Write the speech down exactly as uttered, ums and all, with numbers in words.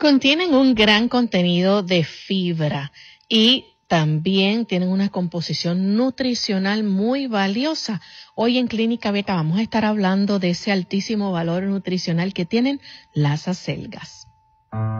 Contienen un gran contenido de fibra y también tienen una composición nutricional muy valiosa. Hoy en Clínica Abierta vamos a estar hablando de ese altísimo valor nutricional que tienen las acelgas.